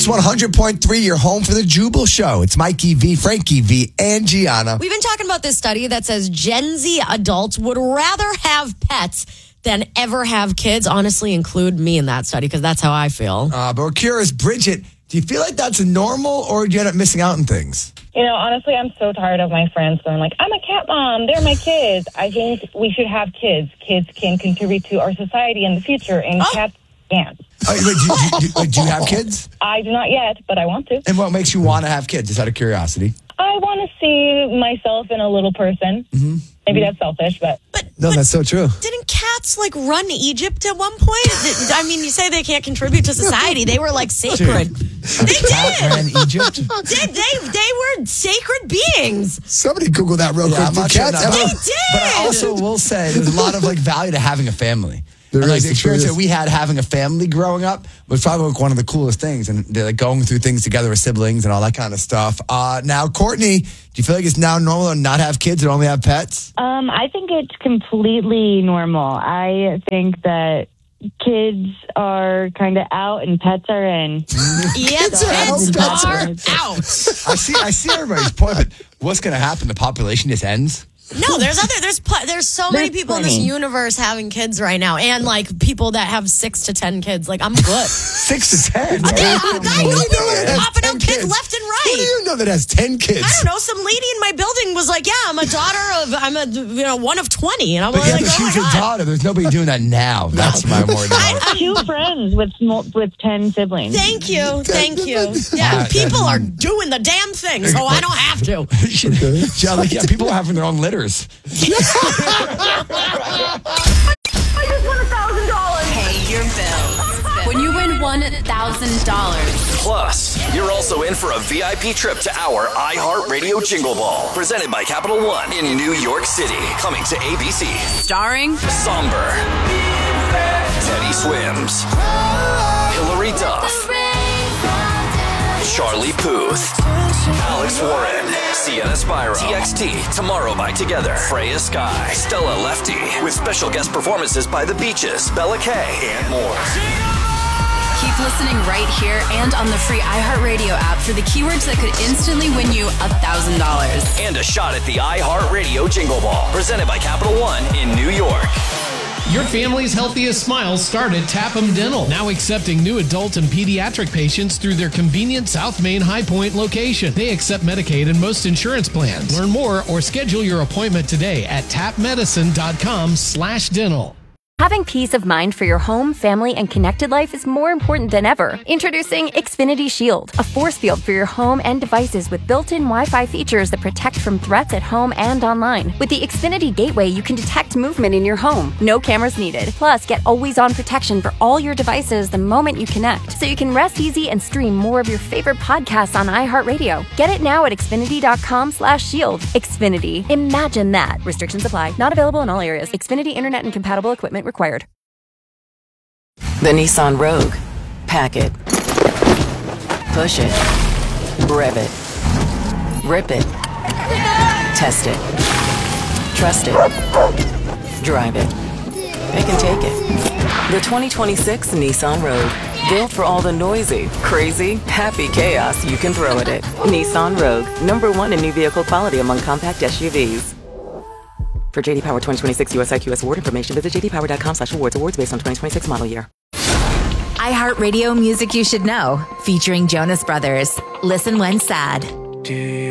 Hits 100.3, your home for the Jubal Show. It's Mikey V, Frankie V, and Gianna. We've been talking about this study that says Gen Z adults would rather have pets than ever have kids. Honestly, include me in that study because that's how I feel. But we're curious, Bridget, do you feel like that's normal or do you end up missing out on things? Honestly, I'm so tired of my friends going like, I'm a cat mom, they're my kids. I think we should have kids. Kids can contribute to our society in the future, and cats can't. Do you have kids? I do not yet, but I want to. And what makes you want to have kids, just out of curiosity? I want to see myself in a little person. Mm-hmm. Maybe that's selfish, but... No, that's so true. Didn't cats, run Egypt at one point? I mean, you say they can't contribute to society. They were, sacred. They cat did. ran Egypt? They were sacred beings. Somebody Google that real quick. I'm not sure now. They did. But I also will say there's a lot of value to having a family. And, the experience that we had having a family growing up was probably one of the coolest things. And they're going through things together with siblings and all that kind of stuff. Now, Courtney, do you feel like it's now normal to not have kids and only have pets? I think it's completely normal. I think that kids are kind of out and pets are in. Yep, pets are out. I see everybody's point, but what's going to happen? The population just ends? No, there's so many people in this universe having kids right now, and people that have 6 to 10 kids. I'm good. 6 to 10. I know people popping out kids left and right. Who do you know that has 10 kids? I don't know. Some lady in my building was like, "Yeah, I'm one of 20," and I'm but like, she's a daughter. There's nobody doing that now. That's my more. I have 2 friends with 10 siblings. Thank you. Yeah, people are doing the damn thing, so I don't have to. Yeah, people are having their own litters. I just won $1,000. Pay your bills. When you win $1,000. Plus, you're also in for a VIP trip to our iHeartRadio Jingle Ball, presented by Capital One in New York City. Coming to ABC. Starring Somber, Teddy Swims, Hillary Duff, Charlie Puth, Alex Warren, Sienna Spyro, TXT, Tomorrow by Together, Freya Sky, Stella Lefty, with special guest performances by The Beaches, Bella Kay, and more. Keep listening right here and on the free iHeartRadio app for the keywords that could instantly win you $1,000. And a shot at the iHeartRadio Jingle Ball, presented by Capital One in New York. Your family's healthiest smiles start at Tapham Dental, now accepting new adult and pediatric patients through their convenient South Main High Point location. They accept Medicaid and most insurance plans. Learn more or schedule your appointment today at tapmedicine.com/dental. Having peace of mind for your home, family, and connected life is more important than ever. Introducing Xfinity Shield, a force field for your home and devices with built-in Wi-Fi features that protect from threats at home and online. With the Xfinity Gateway, you can detect movement in your home. No cameras needed. Plus, get always-on protection for all your devices the moment you connect, so you can rest easy and stream more of your favorite podcasts on iHeartRadio. Get it now at Xfinity.com/shield. Xfinity. Imagine that. Restrictions apply. Not available in all areas. Xfinity Internet and compatible equipment required. The Nissan Rogue. Pack it. Push it. Rev it. Rip it. Test it. Trust it. Drive it. It can take it. The 2026 Nissan Rogue. Built for all the noisy, crazy, happy chaos you can throw at it. Nissan Rogue. #1 in new vehicle quality among compact SUVs. For JD Power 2026 US IQS award information, visit jdpower.com/awards. Awards based on 2026 model year. iHeartRadio Music You Should Know, featuring Jonas Brothers. Listen when sad.